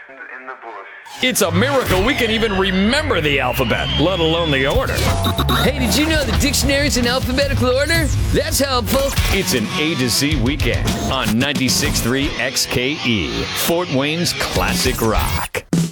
in the bush. It's a miracle we can even remember the alphabet, let alone the order. Hey, did you know the dictionary's in alphabetical order? That's helpful. It's an A to Z weekend on 96.3 XKE, Fort Wayne's classic rock.